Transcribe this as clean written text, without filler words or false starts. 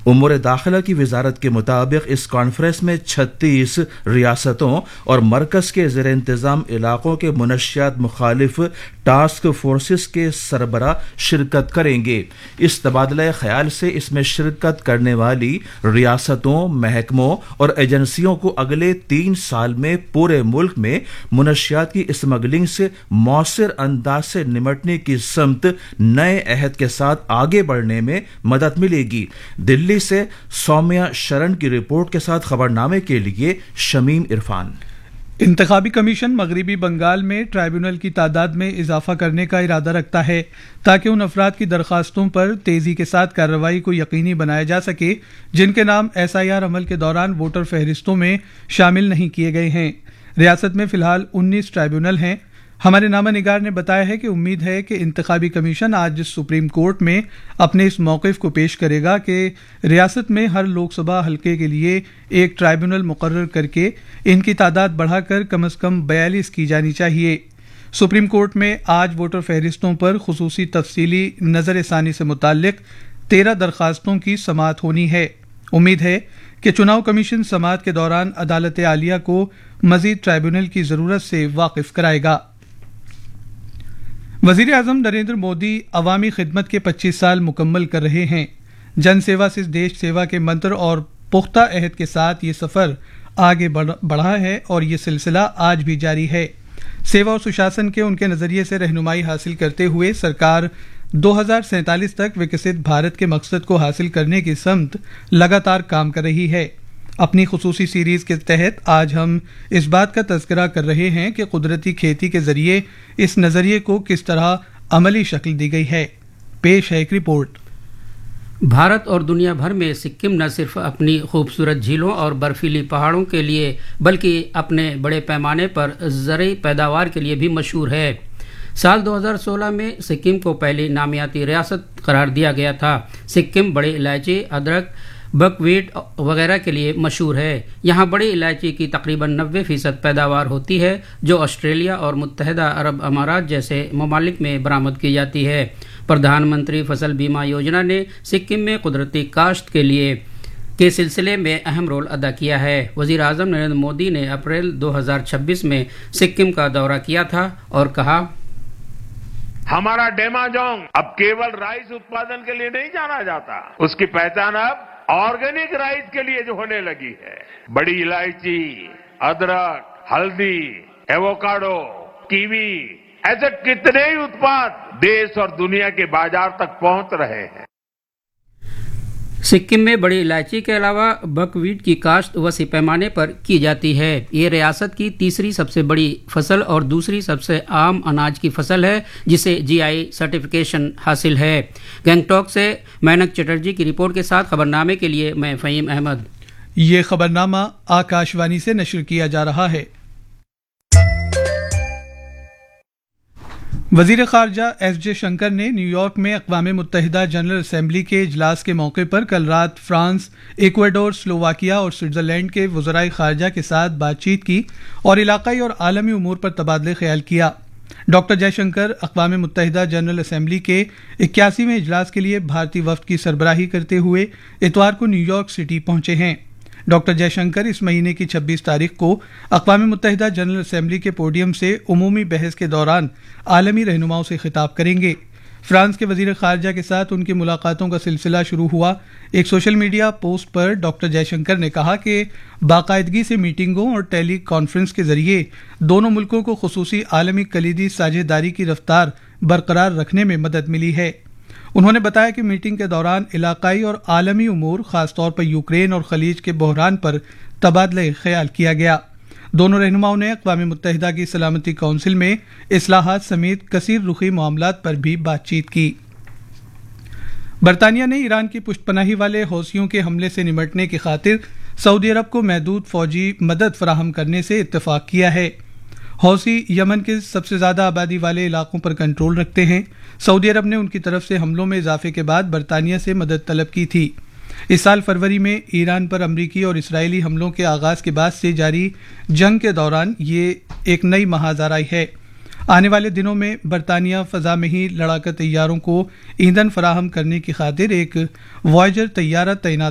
امور داخلہ کی وزارت کے مطابق اس کانفرنس میں 36 ریاستوں اور مرکز کے زیر انتظام علاقوں کے منشیات مخالف ٹاسک فورسز کے سربراہ شرکت کریں گے۔ اس تبادلہ خیال سے اس میں شرکت کرنے والی ریاستوں، محکموں اور ایجنسیوں کو اگلے 3 سال میں پورے ملک میں منشیات کی اسمگلنگ سے مؤثر انداز سے نمٹنے کی سمت نئے عہد کے ساتھ آگے بڑھنے میں مدد ملے گی۔ دلی سے سومیا شرن کی رپورٹ کے ساتھ خبرنامے کے لیے شمیم عرفان۔ انتخابی کمیشن مغربی بنگال میں ٹرائیبونل کی تعداد میں اضافہ کرنے کا ارادہ رکھتا ہے تاکہ ان افراد کی درخواستوں پر تیزی کے ساتھ کارروائی کو یقینی بنایا جا سکے جن کے نام SIR عمل کے دوران ووٹر فہرستوں میں شامل نہیں کیے گئے ہیں۔ ریاست میں فی الحال 19 ٹرائیبونل ہیں۔ ہمارے نامہ نگار نے بتایا ہے کہ امید ہے کہ انتخابی کمیشن آج سپریم کورٹ میں اپنے اس موقف کو پیش کرے گا کہ ریاست میں ہر لوک سبھا حلقے کے لیے ایک ٹرائیبونل مقرر کر کے ان کی تعداد بڑھا کر کم از کم 42 کی جانی چاہیے۔ سپریم کورٹ میں آج ووٹر فہرستوں پر خصوصی تفصیلی نظر ثانی سے متعلق 13 درخواستوں کی سماعت ہونی ہے۔ امید ہے کہ چناؤ کمیشن سماعت کے دوران عدالت عالیہ کو مزید ٹرائیبونل کی ضرورت سے واقف کرائے گا۔ وزیر اعظم نریندر مودی عوامی خدمت کے 25 سال مکمل کر رہے ہیں۔ جن سیوا سے دیش سیوا کے منتر اور پختہ عہد کے ساتھ یہ سفر آگے بڑھا ہے اور یہ سلسلہ آج بھی جاری ہے۔ سیوا اور سشاسن کے ان کے نظریے سے رہنمائی حاصل کرتے ہوئے سرکار 2047 تک وکست بھارت کے مقصد کو حاصل کرنے کی سمت لگاتار کام کر رہی ہے۔ اپنی خصوصی سیریز کے تحت آج ہم اس بات کا تذکرہ کر رہے ہیں کہ قدرتی کھیتی کے ذریعے اس نظریے کو کس طرح عملی شکل دی گئی ہے۔ پیش ہے ایک رپورٹ۔ بھارت اور دنیا بھر میں سکم نہ صرف اپنی خوبصورت جھیلوں اور برفیلی پہاڑوں کے لیے بلکہ اپنے بڑے پیمانے پر زرعی پیداوار کے لیے بھی مشہور ہے۔ سال 2016 میں سکم کو پہلی نامیاتی ریاست قرار دیا گیا تھا۔ سکم بڑی الائچی، ادرک، بک ویٹ وغیرہ کے لیے مشہور ہے۔ یہاں بڑی الائچی کی تقریباً 90% پیداوار ہوتی ہے جو آسٹریلیا اور متحدہ عرب امارات جیسے ممالک میں برآمد کی جاتی ہے۔ پردھان منتری فصل بیمہ یوجنا نے سکم میں قدرتی کاشت کے سلسلے میں اہم رول ادا کیا ہے۔ وزیر اعظم نریندر مودی نے اپریل 2026 میں سکم کا دورہ کیا تھا اور کہا، ہمارا ڈیماجونگ اب کیول رائس اتپادن کے لیے نہیں جانا جاتا، اس کی پہچان اب آرگینک رائس کے لیے جو ہونے لگی ہے۔ بڑی الائچی، ادرک، ہلدی، ایووکاڈو، کیوی، ایسے کتنے ہی اتپاد دیش اور دنیا کے بازار تک پہنچ رہے ہیں۔ سکم میں بڑی الائچی کے علاوہ بک ویٹ کی کاشت وسیع پیمانے پر کی جاتی ہے۔ یہ ریاست کی تیسری سب سے بڑی فصل اور دوسری سب سے عام اناج کی فصل ہے جسے GI سرٹیفکیشن حاصل ہے۔ گنگٹوک سے مینک چٹرجی کی رپورٹ کے ساتھ خبرنامے کے لیے میں فہیم احمد۔ یہ خبرنامہ آکاشوانی سے نشر کیا جا رہا ہے۔ وزیر خارجہ جے شنکر نے نیو یارک میں اقوام متحدہ جنرل اسمبلی کے اجلاس کے موقع پر کل رات فرانس، ایکواڈور، سلوواکیہ اور سوئٹزرلینڈ کے وزرائے خارجہ کے ساتھ بات چیت کی اور علاقائی اور عالمی امور پر تبادلہ خیال کیا۔ ڈاکٹر جے شنکر اقوام متحدہ جنرل اسمبلی کے 81ویں اجلاس کے لیے بھارتی وفد کی سربراہی کرتے ہوئے اتوار کو نیو یارک سٹی پہنچے ہیں۔ ڈاکٹر جے شنکر اس مہینے کی 26 تاریخ کو اقوام متحدہ جنرل اسمبلی کے پوڈیم سے عمومی بحث کے دوران عالمی رہنماؤں سے خطاب کریں گے۔ فرانس کے وزیر خارجہ کے ساتھ ان کی ملاقاتوں کا سلسلہ شروع ہوا۔ ایک سوشل میڈیا پوسٹ پر ڈاکٹر جے شنکر نے کہا کہ باقاعدگی سے میٹنگوں اور ٹیلی کانفرنس کے ذریعے دونوں ملکوں کو خصوصی عالمی کلیدی ساجھیداری کی رفتار برقرار رکھنے میں مدد ملی ہے۔ انہوں نے بتایا کہ میٹنگ کے دوران علاقائی اور عالمی امور، خاص طور پر یوکرین اور خلیج کے بحران پر تبادلہ خیال کیا گیا۔ دونوں رہنماؤں نے اقوام متحدہ کی سلامتی کونسل میں اصلاحات سمیت کثیر رخی معاملات پر بھی بات چیت کی۔ برطانیہ نے ایران کی پشت پناہی والے حوثیوں کے حملے سے نمٹنے کی خاطر سعودی عرب کو محدود فوجی مدد فراہم کرنے سے اتفاق کیا ہے۔ حوثی یمن کے سب سے زیادہ آبادی والے علاقوں پر کنٹرول رکھتے ہیں۔ سعودی عرب نے ان کی طرف سے حملوں میں اضافے کے بعد برطانیہ سے مدد طلب کی تھی۔ اس سال فروری میں ایران پر امریکی اور اسرائیلی حملوں کے آغاز کے بعد سے جاری جنگ کے دوران یہ ایک نئی مہاجر آئی ہے۔ آنے والے دنوں میں برطانیہ فضا میں ہی لڑاکا طیاروں کو ایندھن فراہم کرنے کی خاطر ایک وائجر طیارہ تعینات